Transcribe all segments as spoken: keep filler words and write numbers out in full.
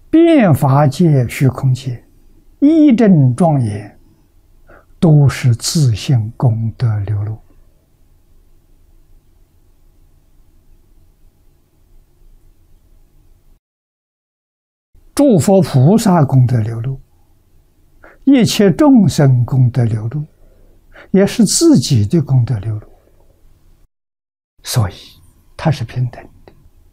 遍法界、虚空界，一真庄严，都是自性功德流露。诸佛菩萨功德流露，一切众生功德流露，也是自己的功德流露，所以它是平等的。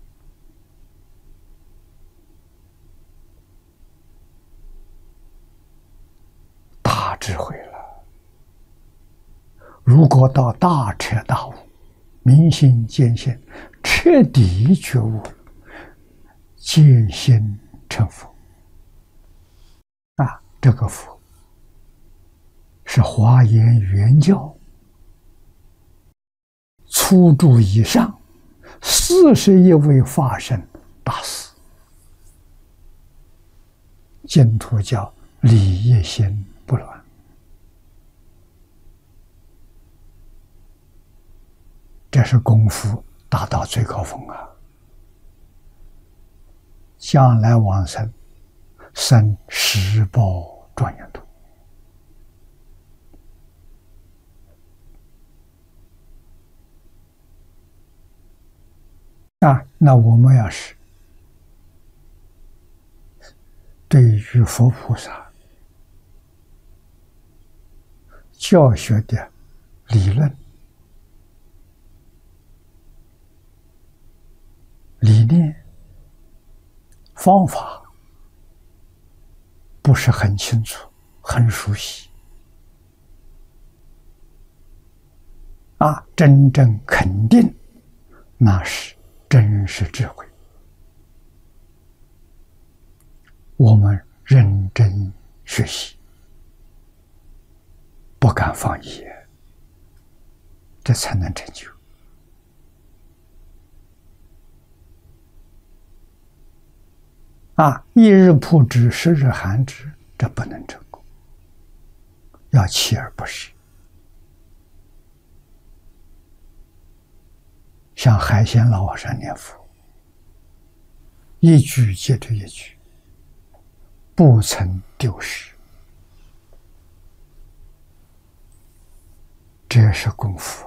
大智慧了。如果到大彻大悟、明心见性，彻底觉悟，见性成佛啊！这个佛是华严原教初住以上四十一位法身大士，净土教理业心不乱。这是功夫达到最高峰啊！将来往生，生十报庄严土。啊，那我们要是对于佛菩萨教学的理论、理念、方法不是很清楚、很熟悉啊，真正肯定，那是真实智慧。我们认真学习，不敢放逸，这才能成就。啊，一日铺之，十日寒之，这不能成功，要锲而不舍。像海鲜老和尚念佛，一句接着一句，不曾丢失，这是功夫。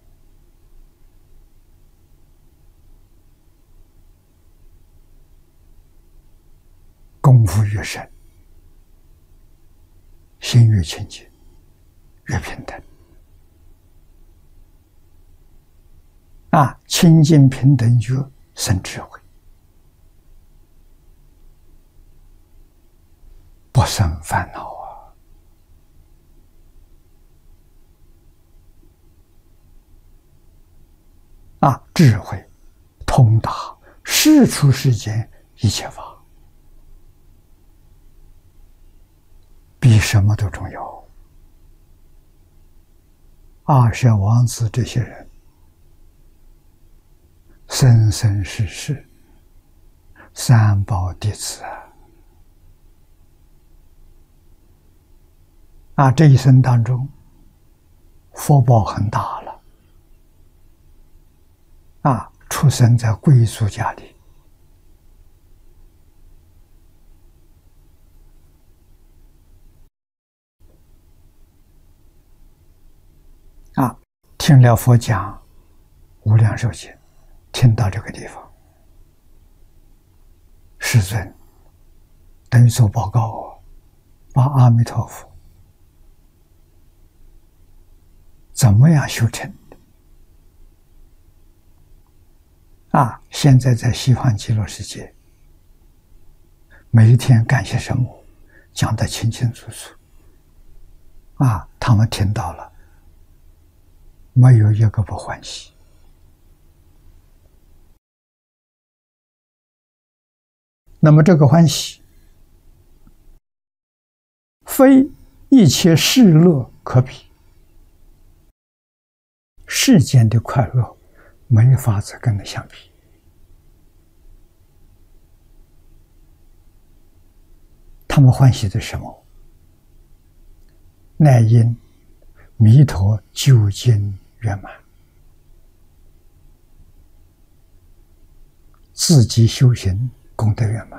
功夫越深，心越清净，越平等。啊，清净平等觉生智慧，不生烦恼啊！啊，智慧通达世出世间一切法，比什么都重要。阿舍王子这些人，生生世世三宝弟子啊！啊，这一生当中，福报很大了。啊，出生在贵族家里，啊，听了佛讲《无量寿经》，听到这个地方，世尊等于做报告，把阿弥陀佛怎么样修成的啊？现在在西方极乐世界，每一天干些什么，讲得清清楚楚啊！他们听到了，没有一个不欢喜。那么这个欢喜，非一切世乐可比。世间的快乐没法子跟它相比。他们欢喜的什么？乃因弥陀究竟圆满，自己修行功德圆满。